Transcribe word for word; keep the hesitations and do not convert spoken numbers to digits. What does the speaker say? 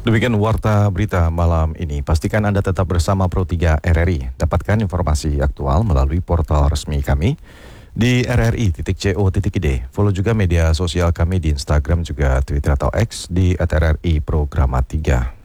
Demikian warta berita malam ini. Pastikan Anda tetap bersama Pro tiga R R I. Dapatkan informasi aktual melalui portal resmi kami di r r i titik co titik i d. Follow juga media sosial kami di Instagram juga Twitter atau X di at r r i programa tiga.